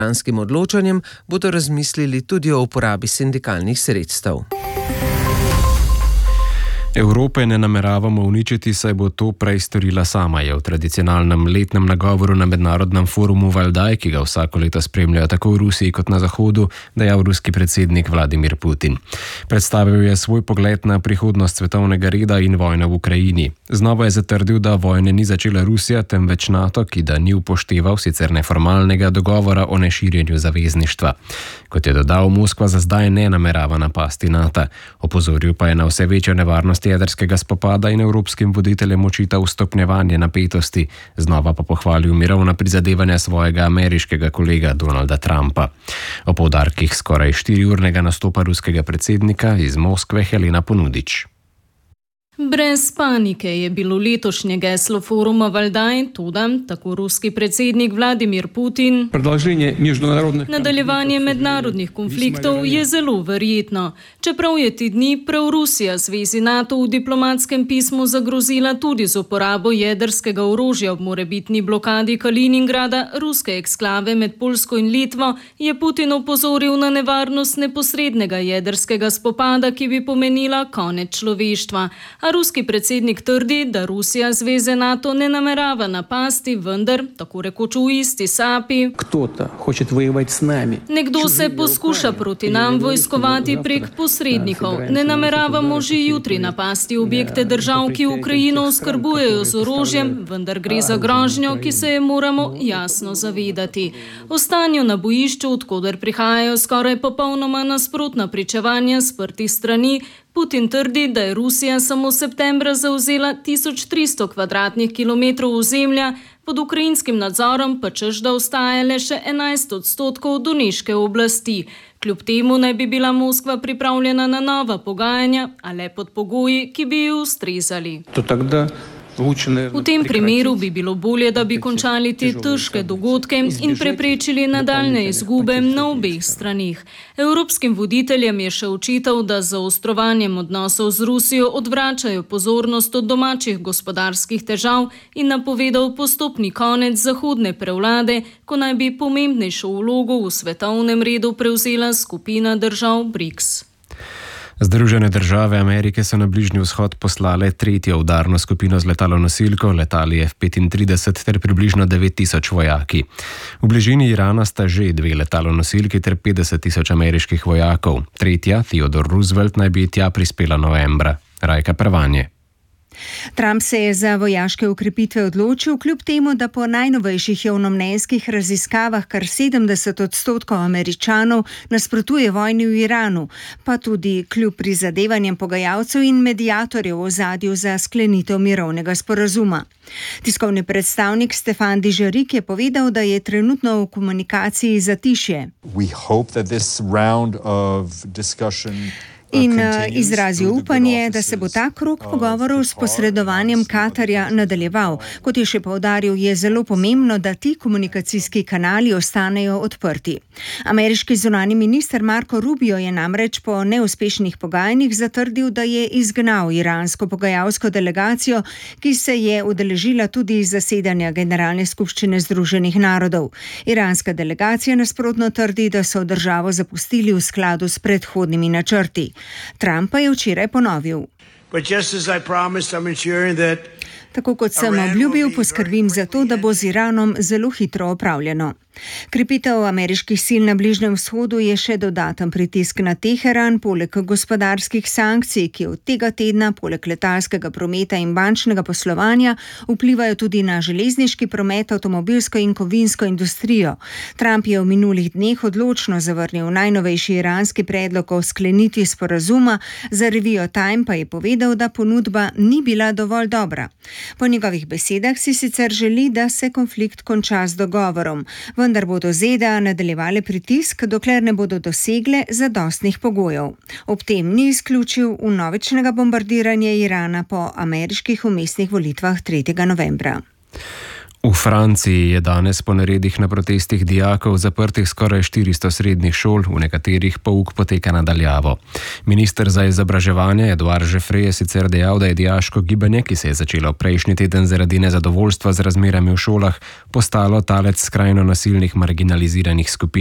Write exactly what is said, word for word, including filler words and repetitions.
iranskim odločanjem bodo razmislili tudi o uporabi sindikalnih sredstev. Evrope ne nameravamo uničiti, saj bo to prej storila sama, je v tradicionalnem letnem nagovoru na mednarodnem forumu Valdaj, ki ga vsako leto spremljajo tako v Rusiji kot na Zahodu, dejal ruski predsednik Vladimir Putin. Predstavil je svoj pogled na prihodnost svetovnega reda in vojne v Ukrajini. Znova je zatrdil, da vojne ni začela Rusija, temveč NATO, ki da ni upošteval sicer neformalnega dogovora o neširjenju zavezništva. Kot je dodal, Moskva za zdaj ne namerava napasti NATO. Opozoril pa je na vse večjo nevarnost jedrskega spopada in evropskim voditeljem očital stopnjevanje napetosti, znova pa pohvalil mirovna prizadevanja svojega ameriškega kolega Donalda Trumpa. O poudarkih skoraj štiriurnega nastopa ruskega predsednika iz Moskve Helena Ponudič. Brez panike je bilo letošnje geslo foruma Valdaj, toda tako ruski predsednik Vladimir Putin. Nadaljevanje mednarodnih konfliktov je zelo verjetno. Čeprav je ti dni prav Rusija zvezi NATO v diplomatskem pismu zagrozila tudi z uporabo jedrskega orožja ob morebitni blokadi Kaliningrada, ruske eksklave med Poljsko in Litvo, je Putin opozoril na nevarnost neposrednega jedrskega spopada, ki bi pomenila konec človeštva. A ruski predsednik trdi, da Rusija zveze NATO ne namerava napasti, vendar, tako rekoč v isti sapi, nekdo se poskuša proti nam vojskovati prek posrednikov. Ne nameravamo že jutri napasti objekte držav, ki Ukrajino oskrbujejo z orožjem, vendar gre za grožnjo, ki se je moramo jasno zavedati. O stanju na bojišču, odkoder prihajajo skoraj popolnoma nasprotna pričevanja sprtih strani, Putin trdi, da je Rusija samo septembra zavzela tisoč tristo kvadratnih kilometrov ozemlja, pod ukrajinskim nadzorom pa češ, da ostaja le še enajst odstotkov doneške oblasti. Kljub temu naj bi bila Moskva pripravljena na nova pogajanja, a le pod pogoji, ki bi jo ustrezali. V tem primeru bi bilo bolje, da bi končali te težke dogodke in preprečili nadaljne izgube na obeh stranih. Evropskim voditeljem je še očital, da z zaostrovanjem odnosov z Rusijo odvračajo pozornost od domačih gospodarskih težav in napovedal postopni konec zahodne prevlade, ko naj bi pomembnejšo vlogo v svetovnem redu prevzela skupina držav BRICS. Združene države Amerike so na Bližnji vzhod poslale tretjo udarno skupino z letalonosilko, letali F petintrideset ter približno devet tisoč vojaki. V bližini Irana sta že dve letalonosilki ter petdeset tisoč ameriških vojakov. Tretja, Theodore Roosevelt, naj bi tja prispela novembra. Rajka Prvanje. Trump se je za vojaške ukrepitve odločil, kljub temu, da po najnovejših javnomnenjskih raziskavah kar sedemdeset odstotkov Američanov nasprotuje vojni v Iranu, pa tudi kljub prizadevanjem pogajalcev in mediatorjev v ozadju za sklenitev mirovnega sporazuma. Tiskovni predstavnik Stefan Dižerik je povedal, da je trenutno v komunikaciji zatišje. We hope that this round of discussion In izrazil upanje, da se bo ta krog pogovorov s posredovanjem Katarja nadaljeval. Kot je še poudaril, je zelo pomembno, da ti komunikacijski kanali ostanejo odprti. Ameriški zunanji minister Marco Rubio je namreč po neuspešnih pogajanjih zatrdil, da je izgnal iransko pogajalsko delegacijo, ki se je udeležila tudi zasedanja Generalne skupščine Združenih narodov. Iranska delegacija nasprotno trdi, da so državo zapustili v skladu s predhodnimi načrti. Trump pa je včeraj ponovil. Tako kot sem obljubil, poskrbim za to, da bo z Iranom zelo hitro opravljeno. Krepitev ameriških sil na Bližnjem vzhodu je še dodaten pritisk na Teheran, poleg gospodarskih sankcij, ki od tega tedna poleg letalskega prometa in bančnega poslovanja vplivajo tudi na železniški promet, avtomobilsko in kovinsko industrijo. Trump je v minulih dneh odločno zavrnil najnovejši iranski predlog o sklenitvi sporazuma, za revijo Time pa je povedal, da ponudba ni bila dovolj dobra. Po njegovih besedah si sicer želi, da se konflikt konča z dogovorom, vendar bodo Z D A nadaljevale pritisk, dokler ne bodo dosegle zadostnih pogojev. Ob tem ni izključil vnovičnega bombardiranja Irana po ameriških vmesnih volitvah tretjega novembra. V Franciji je danes po naredih na protestih dijakov zaprtih skoraj štiristo srednjih šol, v nekaterih pouk poteka nadaljavo. Minister za izobraževanje Edouard Geoffrey je sicer dejal, da je dijaško gibanje, ki se je začelo prejšnji teden zaradi nezadovoljstva z razmerami v šolah, postalo talec skrajno nasilnih marginaliziranih skupin.